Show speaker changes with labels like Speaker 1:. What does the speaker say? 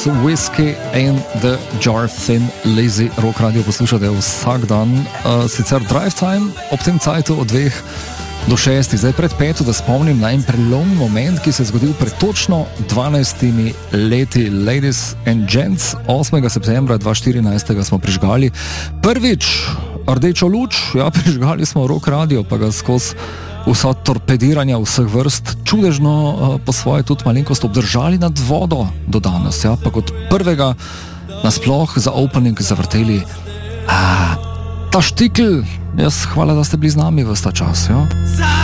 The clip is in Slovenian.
Speaker 1: Whiskey and the Jar Thin Lazy Rock Radio poslušate vsak dan, sicer drive time ob tem cajtu od 2 do 6, zdaj pred 5, da spomnim na en prelomni moment, ki se je zgodil pred točno 12 leti. Ladies and gents, 8. septembra 2014 smo prižgali prvič rdečo luč, prižgali smo Rock Radio, pa ga skozi vsa torpediranja vseh vrst čudežno po svoje tudi malenkost obdržali nad vodo do danes, pa kot prvega nasploh za opening zavrteli ta štikl. Hvala, da ste bili z nami ves ta čas.